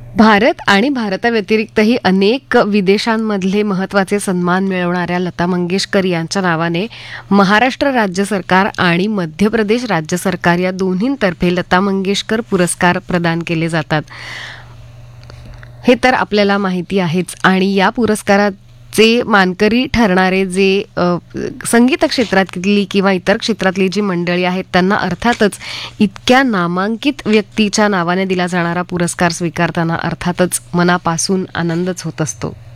भारत आणि भारताव्यतिरिक्तही अनेक विदेशांमधले महत्त्वाचे सन्मान मिळवणाऱ्या लता मंगेशकर यांच्या नावाने महाराष्ट्र राज्य सरकार आणि मध्य प्रदेश राज्य सरकार या दोन्हींतर्फे लता मंगेशकर पुरस्कार प्रदान केले जातात. हे तर आपल्याला माहिती आहेच. आणि या पुरस्काराचे मानकरी ठरणारे जे संगीत क्षेत्रातली किंवा इतर क्षेत्रातली जी मंडळी आहेत त्यांना अर्थातच इतक्या नामांकित व्यक्तीच्या नावाने दिला जाणारा पुरस्कार स्वीकारताना अर्थातच मनापासून आनंदच होत असतो.